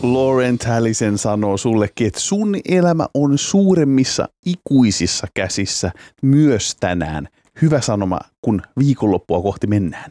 Lauren Tallison sanoo sullekin, että sun elämä on suuremmissa ikuisissa käsissä myös tänään. Hyvä sanoma, kun viikonloppua kohti mennään.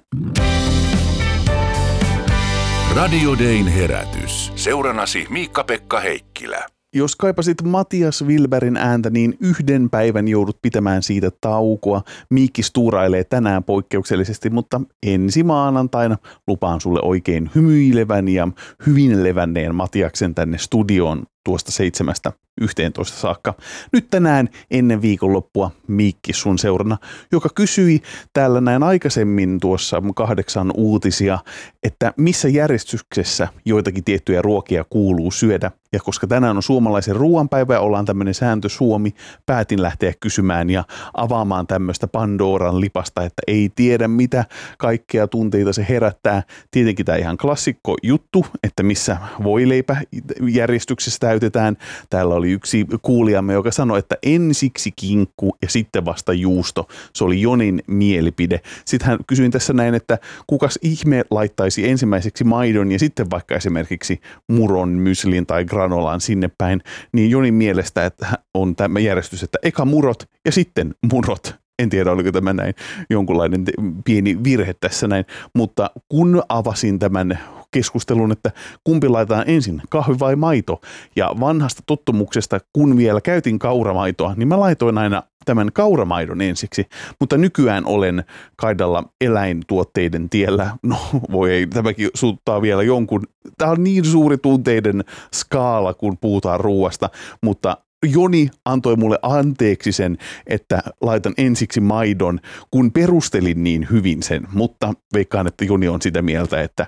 Radio Dayn herätys. Seuranasi Miikka-Pekka Heikkilä. Jos kaipasit Matias Wilbergin ääntä, niin yhden päivän joudut pitämään siitä taukoa. Miikki stuurailee tänään poikkeuksellisesti, mutta ensi maanantaina lupaan sulle oikein hymyilevän ja hyvin levänneen Matiaksen tänne studioon tuosta 7-11 saakka. Nyt tänään ennen viikonloppua Miikki sun seurana, joka kysyi täällä näin aikaisemmin tuossa 8 uutisia, että missä järjestyksessä joitakin tiettyjä ruokia kuuluu syödä. Ja koska tänään on suomalaisen ruoanpäivä ja ollaan tämmöinen sääntö Suomi, päätin lähteä kysymään ja avaamaan tämmöistä Pandoran lipasta, että ei tiedä mitä kaikkea tunteita se herättää. Tietenkin tämä ihan klassikko juttu, että missä voileipä järjestyksessä täytetään. Täällä oli yksi kuulijamme, joka sanoi, että ensiksi kinkku ja sitten vasta juusto. Se oli Jonin mielipide. Sitten hän kysyin tässä näin, että kukas ihme laittaisi ensimmäiseksi maidon ja sitten vaikka esimerkiksi muron, myslin tai granolaan sinne päin. Niin Jonin mielestä että on tämä järjestys, että eka murot ja sitten murot. En tiedä, oliko tämä näin jonkunlainen pieni virhe tässä näin, mutta kun avasin tämän keskustelun, että kumpi laitetaan ensin, kahvi vai maito, ja vanhasta tottumuksesta, kun vielä käytin kauramaitoa, niin mä laitoin aina tämän kauramaidon ensiksi, mutta nykyään olen kaidalla eläintuotteiden tiellä. No voi ei, tämäkin suuttaa vielä jonkun. Tämä on niin suuri tunteiden skaala, kun puhutaan ruuasta, mutta Joni antoi mulle anteeksi sen, että laitan ensiksi maidon, kun perustelin niin hyvin sen, mutta veikkaan, että Joni on sitä mieltä, että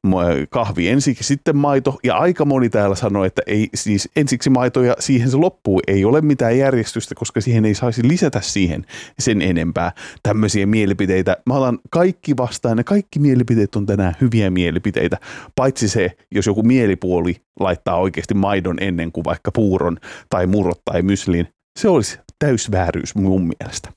kahvi ensiksi, sitten maito, ja aika moni täällä sanoi, että ei siis ensiksi maito ja siihen se loppuu, ei ole mitään järjestystä, koska siihen ei saisi lisätä siihen sen enempää tämmöisiä mielipiteitä. Mä otan kaikki vastaan ja kaikki mielipiteet on tänään hyviä mielipiteitä, paitsi se, jos joku mielipuoli laittaa oikeasti maidon ennen kuin vaikka puuron tai murot tai myslin. Se olisi täysvääryys mun mielestä.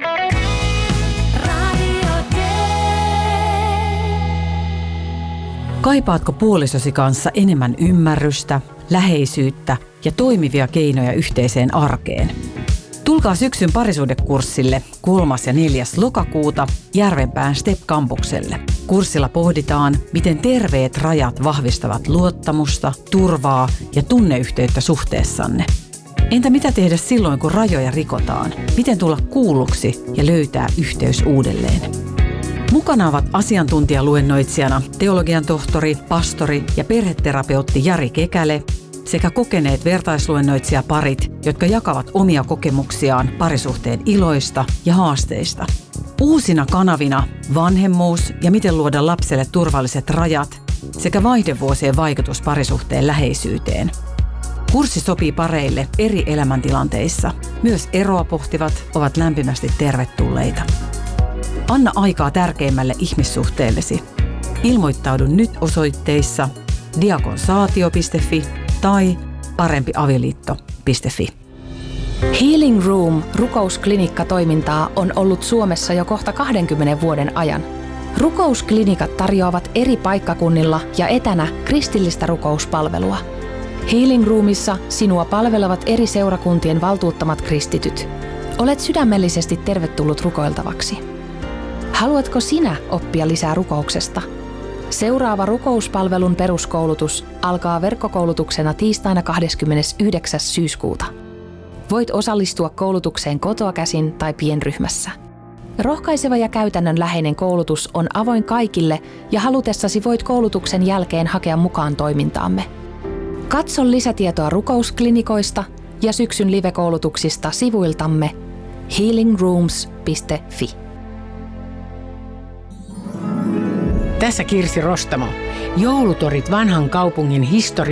Kaipaatko puolisosi kanssa enemmän ymmärrystä, läheisyyttä ja toimivia keinoja yhteiseen arkeen? Tulkaa syksyn parisuhdekurssille 3. ja 4. lokakuuta Järvenpään STEP-kampukselle. Kurssilla pohditaan, miten terveet rajat vahvistavat luottamusta, turvaa ja tunneyhteyttä suhteessanne. Entä mitä tehdä silloin, kun rajoja rikotaan? Miten tulla kuulluksi ja löytää yhteys uudelleen? Mukana ovat asiantuntijaluennoitsijana teologian tohtori, pastori ja perheterapeutti Jari Kekäle sekä kokeneet vertaisluennoitsijaparit, jotka jakavat omia kokemuksiaan parisuhteen iloista ja haasteista. Uusina kanavina vanhemmuus ja miten luoda lapselle turvalliset rajat sekä vaihdevuosien vaikutus parisuhteen läheisyyteen. Kurssi sopii pareille eri elämäntilanteissa. Myös eroa pohtivat ovat lämpimästi tervetulleita. Anna aikaa tärkeimmälle ihmissuhteellesi. Ilmoittaudu nyt osoitteissa diakonsaatio.fi tai parempiavioliitto.fi. Healing Room rukousklinikka-toimintaa on ollut Suomessa jo kohta 20 vuoden ajan. Rukousklinikat tarjoavat eri paikkakunnilla ja etänä kristillistä rukouspalvelua. Healing Roomissa sinua palvelevat eri seurakuntien valtuuttamat kristityt. Olet sydämellisesti tervetullut rukoiltavaksi. Haluatko sinä oppia lisää rukouksesta? Seuraava rukouspalvelun peruskoulutus alkaa verkkokoulutuksena tiistaina 29. syyskuuta. Voit osallistua koulutukseen kotoa käsin tai pienryhmässä. Rohkaiseva ja käytännönläheinen koulutus on avoin kaikille ja halutessasi voit koulutuksen jälkeen hakea mukaan toimintaamme. Katso lisätietoa rukousklinikoista ja syksyn live-koulutuksista sivuiltamme healingrooms.fi. Tässä Kirsi Rostamo. Joulutorit vanhan kaupungin historia